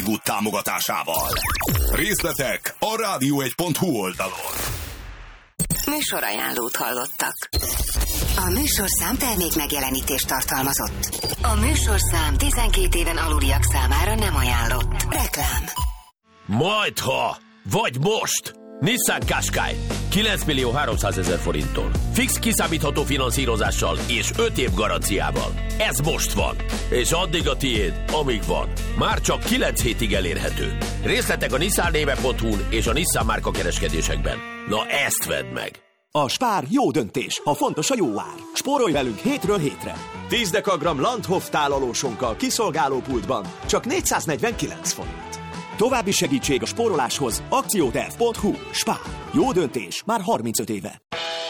Good támogatásával. Részletek a radio1.hu oldalon. Műsorajánlót hallottak. A műsorszám termék megjelenítést tartalmazott. A műsorszám 12 éven aluliak számára nem ajánlott. Reklám. Majdha, vagy most! Nissan Qashqai 9.300.000 forinttól. Fix kiszámítható finanszírozással és 5 év garanciával. Ez most van. És addig a tiéd, amíg van. Már csak 9 hétig elérhető. Részletek a nissannéve.hu-n és a Nissan márka kereskedésekben. Na ezt vedd meg! A Spár jó döntés, ha fontos a jó ár. Spórolj velünk hétről hétre. 10 dekagram Landhof tálalósonkkal kiszolgálópultban csak 449 forint. További segítség a spóroláshoz akcióterv.hu. Spár. Jó döntés már 35 éve.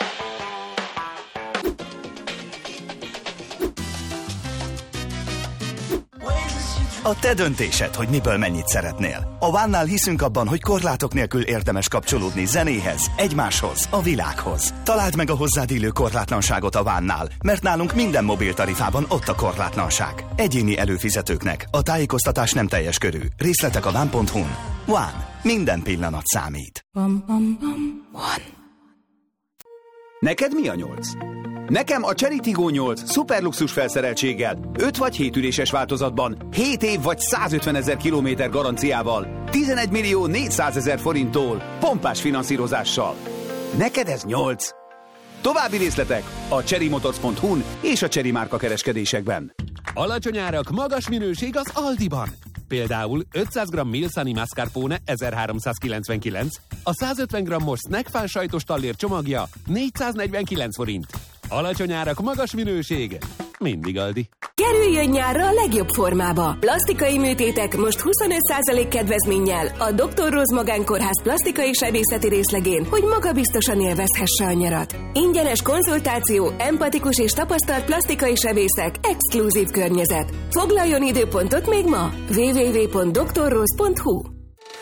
A te döntésed, hogy miből mennyit szeretnél. A One-nál hiszünk abban, hogy korlátok nélkül érdemes kapcsolódni zenéhez, egymáshoz, a világhoz. Találd meg a hozzád illő korlátlanságot a One-nál, mert nálunk minden mobiltarifában ott a korlátlanság. Egyéni előfizetőknek a tájékoztatás nem teljes körű. Részletek a one.hu-n. One. Minden pillanat számít. One. Neked mi a 8? Nekem a Chery Tiggo 8 szuperluxus felszereltséggel, 5 vagy 7 üléses változatban, 7 év vagy 150 000 kilométer garanciával, 11.400.000 forinttól, pompás finanszírozással. Neked ez 8? További részletek a cherrymotors.hu-n és a Chery márka kereskedésekben. Alacsony árak, magas minőség az Aldiban. Például 500 g Milsani mascarpone 1399, a 150 g-os snackfán sajtos tallér csomagja 449 forint. Alacsony árak, magas minőség. Mindig Aldi. Kerüljön nyárra a legjobb formába. Plasztikai műtétek most 25% kedvezménnyel a Dr. Rose Magánkórház plastikai sebészeti részlegén, hogy magabiztosan élvezhesse a nyarat. Ingyenes konzultáció, empatikus és tapasztalt plastikai sebészek, exkluzív környezet. Foglaljon időpontot még ma. www.drrose.hu.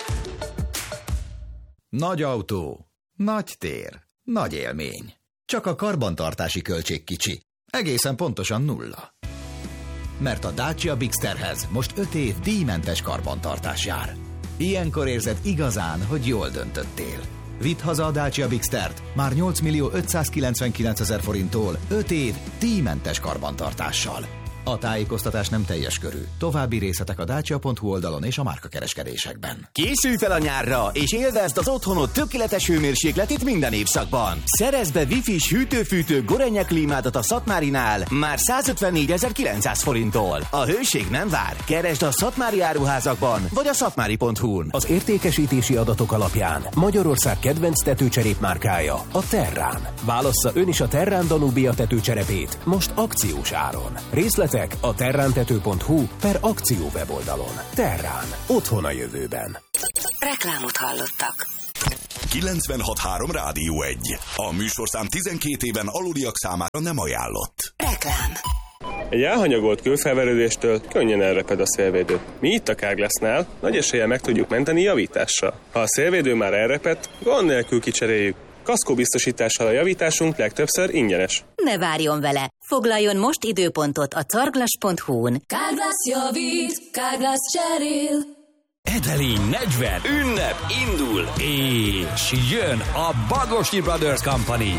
Nagy autó, nagy tér, nagy élmény. Csak a karbantartási költség kicsi. Egészen pontosan 0. Mert a Dacia Bigsterhez most 5 év díjmentes karbantartás jár. Ilyenkor érzed igazán, hogy jól döntöttél. Vidd haza a Dacia Bigstert már 8.599.000 forinttól 5 év díjmentes karbantartással. A tájékoztatás nem teljes körű. További részletek a dacia.hu oldalon és a márkakereskedésekben. Készülj fel a nyárra, és élvezd az otthonod tökéletes hőmérsékletét minden évszakban. Szerezd be wifi-s hűtő-fűtő Gorenje klímádat a Szatmárinál már 154.900 forinttól. A hőség nem vár. Keresd a szatmári áruházakban, vagy a szatmári.hu-n. Az értékesítési adatok alapján Magyarország kedvenc tetőcserépmárkája a Terrán. Válassza ön is a Terrán Danubia tetőcserepét most akciós áron. Részletek a terrántető.hu/akció weboldalon. Terrán. Otthon a jövőben. Reklámot hallottak. 96.3 Rádió 1. A műsorszám 12 éven aluliak számára nem ajánlott. Reklám. Egy elhanyagolt kőfelverődéstől könnyen elreped a szélvédő. Mi itt a Carglassnál nagy eséllyel meg tudjuk menteni javítással. Ha a szélvédő már elrepett, gond nélkül kicseréljük. Kaszkóbiztosítással a javításunk legtöbbször ingyenes. Ne várjon vele! Foglaljon most időpontot a carglass.hu-n. Carglass javít, Carglass cserél. Edelény 40 ünnep indul, és jön a Bagosi Brothers Company.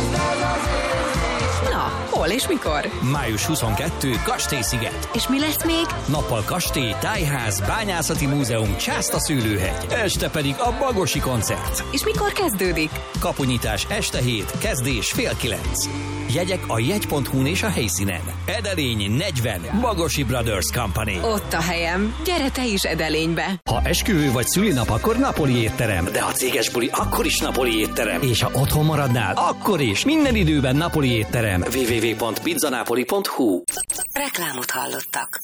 Na, hol és mikor? Május 22, Kastélysziget. És mi lesz még? Nappal kastély, tájház, bányászati múzeum, Császta szőlőhegy. Este pedig a Bagosi koncert. És mikor kezdődik? Kapunyítás este 7, kezdés fél 9. Jegyek a jegy.hu-n és a helyszínen. Edelény 40, Bagosi Brothers Company. Ott a helyem. Gyere te is Edelénybe. Ha esküvő vagy szülinap, akkor napoli étterem. De ha céges buli, akkor is napoli étterem. És ha otthon maradnál, akkor is. Minden időben napoli étterem. www.pizzanapoli.hu. Reklámot hallottak.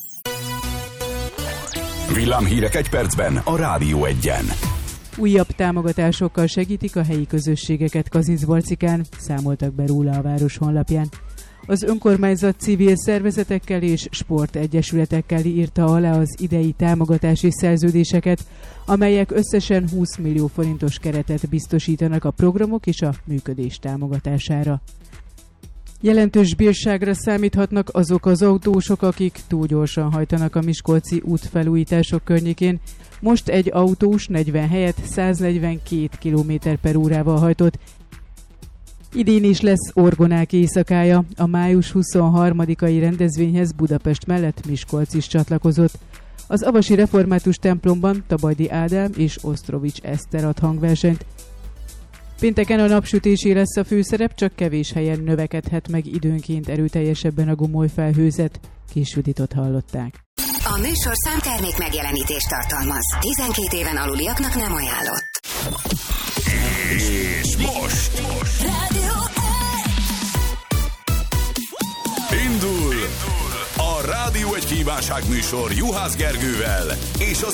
Villámhírek egy percben a Rádió 1-en. Újabb támogatásokkal segítik a helyi közösségeket Kazincbarcikán, számoltak be róla a város honlapján. Az önkormányzat civil szervezetekkel és sportegyesületekkel írta alá az idei támogatási szerződéseket, amelyek összesen 20 millió forintos keretet biztosítanak a programok és a működés támogatására. Jelentős bírságra számíthatnak azok az autósok, akik túl gyorsan hajtanak a miskolci útfelújítások környékén. Most egy autós 40 helyett 142 km/órával hajtott. Idén is lesz orgonák éjszakája. A május 23-ai rendezvényhez Budapest mellett Miskolc is csatlakozott. Az avasi református templomban Tabajdi Ádám és Osztrovics Eszter ad hangversenyt. Pénteken a napsütésé lesz a főszerep, csak kevés helyen növekedhet meg időnként erőteljesebben a gomolyfelhőzet. Kis Juditot hallották. A műsorszám termék megjelenítést tartalmaz. 12 éven aluliaknak nem ajánlott. És most indul a Rádió egy kívánság műsor Juhász Gergővel és az